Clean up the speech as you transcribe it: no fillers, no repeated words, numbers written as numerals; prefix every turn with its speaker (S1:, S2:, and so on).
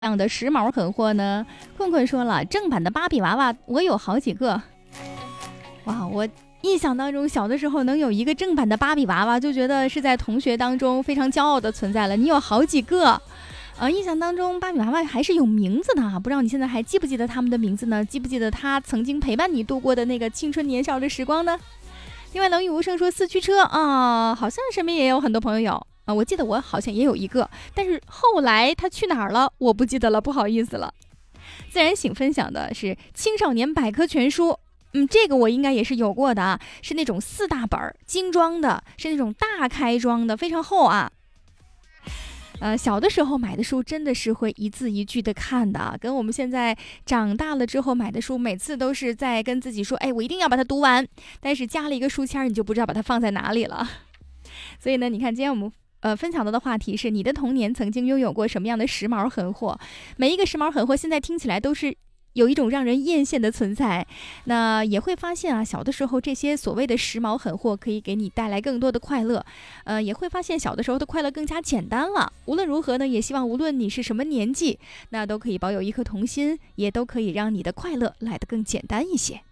S1: 样的时髦狠货呢？困困说了，正版的芭比娃娃我有好几个。哇，我印象当中小的时候能有一个正版的芭比娃娃，就觉得是在同学当中非常骄傲的存在了。你有好几个。印象当中芭比娃娃还是有名字的啊，不知道你现在还记不记得他们的名字呢？记不记得他曾经陪伴你度过的那个青春年少的时光呢？另外冷雨无声说四驱车啊，好像身边也有很多朋友有啊，我记得我好像也有一个，但是后来他去哪儿了我不记得了，不好意思了。自然醒分享的是青少年百科全书，这个我应该也是有过的啊，是那种4大本精装的，是那种大开装的，非常厚啊。小的时候买的书真的是会一字一句的看的，跟我们现在长大了之后买的书，每次都是在跟自己说，我一定要把它读完，但是加了一个书签，你就不知道把它放在哪里了。所以呢，你看今天我们分享到的话题是你的童年曾经拥有过什么样的时髦狠货？每一个时髦狠货现在听起来都是有一种让人艳羡的存在，那也会发现啊，小的时候这些所谓的时髦狠货可以给你带来更多的快乐，也会发现小的时候的快乐更加简单了。无论如何呢，也希望无论你是什么年纪，那都可以保有一颗童心，也都可以让你的快乐来得更简单一些。